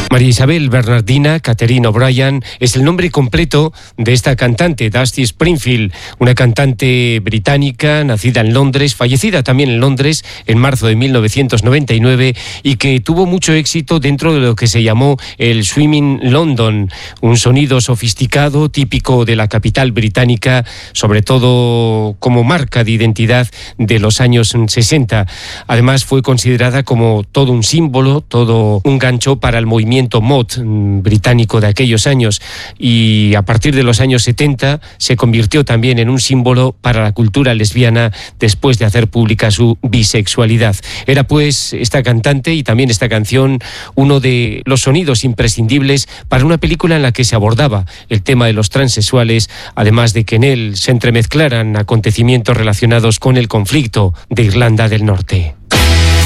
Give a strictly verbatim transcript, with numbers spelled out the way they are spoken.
María Isabel Bernardina Catherine O'Brien es el nombre completo de esta cantante, Dusty Springfield, una cantante británica nacida en Londres, fallecida también en Londres en marzo de mil novecientos noventa y nueve y que tuvo mucho éxito dentro de lo que se llamó el Swinging London, un sonido sofisticado típico de la capital británica, sobre todo como marca de identidad de los años sesenta. Además fue considerada como todo un símbolo, todo un gancho para el movimiento mod británico de aquellos años, y a partir de los años setenta se convirtió también en un símbolo para la cultura lesbiana después de hacer pública su bisexualidad. Era pues esta cantante y también esta canción uno de los sonidos imprescindibles para una película en la que se abordaba el tema de los transexuales, además de que en él se entremezclaran acontecimientos relacionados con el conflicto de Irlanda del Norte.